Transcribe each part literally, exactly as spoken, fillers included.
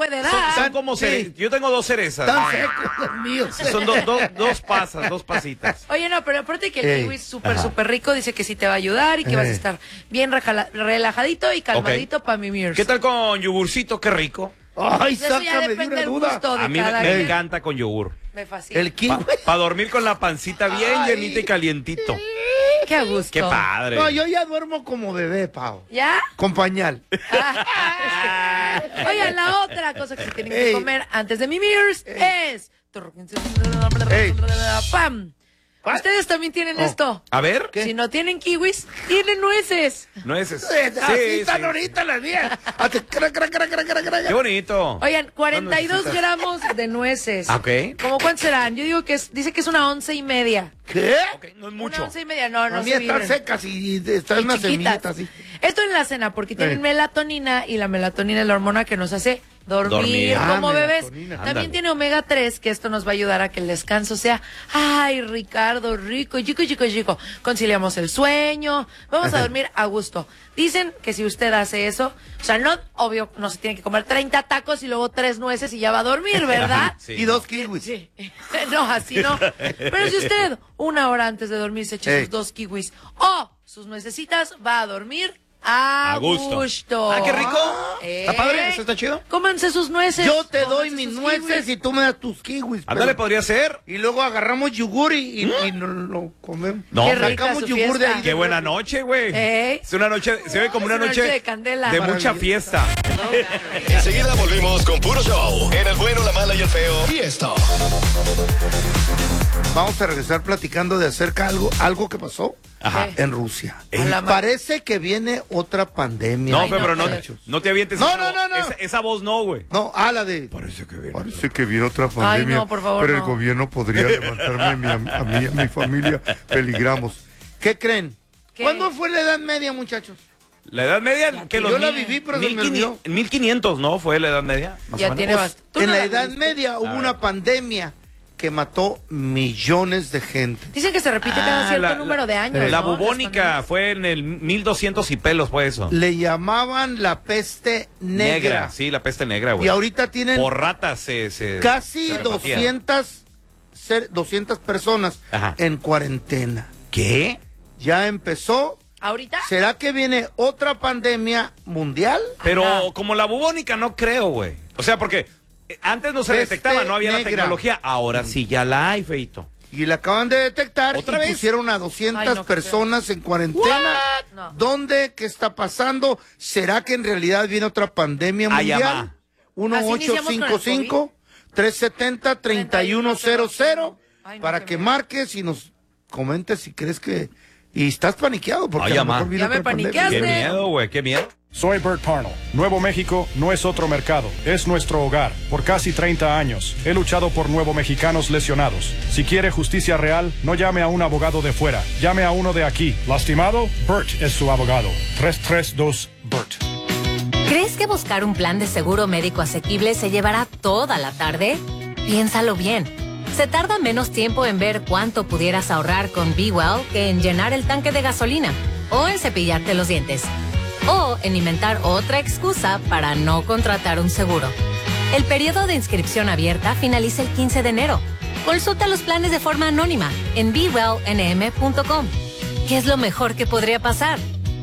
puede dar. Son, son como Sí. cerezas. Yo tengo dos cerezas. Tan secos los míos. Son do- do- dos pasas, dos pasitas. Oye, no, pero aparte que el Ey. kiwi es súper, Ajá. súper rico, dice que sí te va a ayudar y que vas a Ey. estar bien rejala- relajadito y calmadito para mimir. ¿Qué tal con yogurcito? Qué rico. Ay, Eso ya sácame de depende una del duda. gusto de A mí me, cada me quien. encanta con yogur. Me fascina. El kiwi. Para dormir con la pancita bien Ay. llenita y calientito. Qué a gusto. Qué padre. No, yo ya duermo como bebé, Pau. ¿Ya? Con pañal. Oigan, la otra cosa que se tienen que Ey. comer antes de mimirs es... Ey. ¡Pam! ¿Cuál? Ustedes también tienen Oh. esto. A ver. ¿Qué? Si no tienen kiwis, tienen nueces. Nueces. Eh, Así Sí, están sí. ahorita las mías. Hace cra, cra, cra, cra, cra, cra. Qué bonito. Oigan, cuarenta y dos necesitas. gramos de nueces. Ok. ¿Cómo cuántos serán? Yo digo que es, dice que es una once y media. ¿Qué? Ok, no es Una mucho. once y media, no, no A mí se están vibren. secas y están Y una chiquitas. semillita así. Esto en la cena, porque tienen Eh. melatonina y la melatonina es la hormona que nos hace dormir, Dormir. como Ah, bebés. melatonina. También Ándale. tiene omega tres, que esto nos va a ayudar a que el descanso sea, ay, Ricardo, rico, chico, chico, chico. Conciliamos el sueño, vamos a dormir a gusto. Dicen que si usted hace eso, o sea, no, obvio, no se tiene que comer treinta tacos y luego tres nueces y ya va a dormir, ¿verdad? Sí. Y dos kiwis. Sí. No, así no. Pero si usted una hora antes de dormir se echa Ey. sus dos kiwis o sus nuecesitas, va a dormir a, A gusto. gusto. Ah, qué rico. Eh. ¿Está padre? ¿Eso está chido? Cómanse sus nueces. Yo te doy cómanse mis sus nueces kiwis. y tú me das tus kiwis. Ándale, pero- podría ser. Y luego agarramos yogur y, y, y no lo comemos. No, Qué hombre. rica Sacamos su yogur de fiesta. ahí. Qué buena noche, güey. Ey. Es una noche, se ve como Es una una noche, noche de candela. de mucha Maravillosa. fiesta. Enseguida volvimos con puro show. En el bueno, la mala y el feo. Y esto. Vamos a regresar platicando de acerca algo, algo que pasó Ajá. en Rusia. A la ma- Parece que viene otra pandemia. No, Ay, no, pero no, muchachos. no te avientes. No, esa no, voz. no, no. Esa, esa voz no, güey. No, a la de... Parece que viene. Parece que viene otra pandemia, no, por favor, pero el no. gobierno podría levantarme a mí, a, mí, a mi familia. Peligramos. ¿Qué creen? ¿Qué? ¿Cuándo fue la Edad Media, muchachos? La Edad Media, que Yo los la mil- viví, pero se me mil quinientos, olvidó. mil quinientos, ¿no? Fue la Edad Media. más o Ya menos. tiene Pues, bastante. Tú en no la la Edad viviste. Media hubo ver. una pandemia que mató millones de gente. Dicen que se repite cada Ah, cierto la- número de años. La ¿no? Las bubónica pandemias. fue en el mil doscientos y pelos, fue eso. Le llamaban la peste negra. Sí, la peste negra, güey. Y ahorita tienen Por ratas se... se casi se repartía. doscientas, ser- doscientas personas Ajá. en cuarentena. ¿Qué? Ya empezó. ¿Ahorita? ¿Será que viene otra pandemia mundial? Pero Ajá. como la bubónica no creo, güey. O sea, porque eh, antes no se Peste detectaba, no había la negra. tecnología. Ahora sí ya la hay, feito. Y la acaban de detectar ¿Otra y vez? pusieron a doscientas Ay, no, qué personas en cuarentena. What? No. ¿Dónde? ¿Qué está pasando? ¿Será que en realidad viene otra pandemia Ay, mundial? ama. uno Así ocho iniciamos cinco con el cinco, tres siete cero, tres uno cero cero Ay, no, para qué que miedo. marques y nos comentes si crees que... Y estás paniqueado porque Ay, a lo ama. mejor viene Ya me otra pandemia. paniqueaste. Qué miedo, güey, qué miedo. Soy Bert Parnell. Nuevo México no es otro mercado, es nuestro hogar. Por casi treinta años he luchado por nuevo mexicanos lesionados. Si quiere justicia real, no llame a un abogado de fuera, llame a uno de aquí. ¿Lastimado? Bert es su abogado. tres tres dos Bert. ¿Crees que buscar un plan de seguro médico asequible se llevará toda la tarde? Piénsalo bien. Se tarda menos tiempo en ver cuánto pudieras ahorrar con Be Well que en llenar el tanque de gasolina, o en cepillarte los dientes, o en inventar otra excusa para no contratar un seguro. El periodo de inscripción abierta finaliza el quince de enero. Consulta los planes de forma anónima en be well n m punto com. ¿Qué es lo mejor que podría pasar?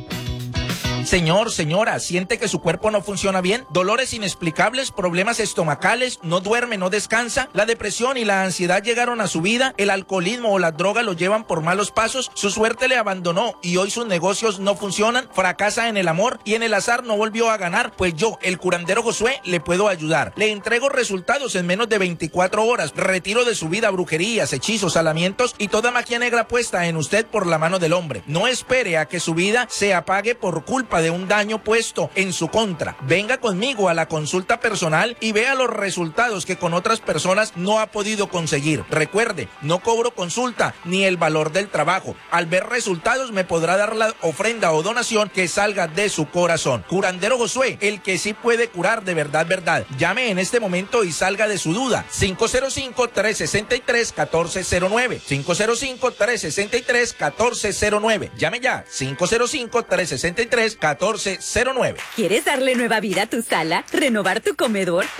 Señor, señora, ¿siente que su cuerpo no funciona bien? ¿Dolores inexplicables, problemas estomacales, no duerme, no descansa? ¿La depresión y la ansiedad llegaron a su vida? ¿El alcoholismo o la droga lo llevan por malos pasos? ¿Su suerte le abandonó y hoy sus negocios no funcionan? ¿Fracasa en el amor y en el azar no volvió a ganar? Pues yo, el curandero Josué, le puedo ayudar. Le entrego resultados en menos de veinticuatro horas. Retiro de su vida brujerías, hechizos, salamientos y toda magia negra puesta en usted por la mano del hombre. No espere a que su vida se apague por culpa de un daño puesto en su contra. Venga conmigo a la consulta personal y vea los resultados que con otras personas no ha podido conseguir. Recuerde, no cobro consulta ni el valor del trabajo. Al ver resultados me podrá dar la ofrenda o donación que salga de su corazón. Curandero Josué, el que sí puede curar de verdad, verdad. Llame en este momento y salga de su duda. cinco cero cinco, tres seis tres, uno cuatro cero nueve. cinco cero cinco, tres seis tres, uno cuatro cero nueve. Llame ya. cinco cero cinco, tres seis tres, uno cuatro cero nueve. ¿Quieres darle nueva vida a tu sala? ¿Renovar tu comedor?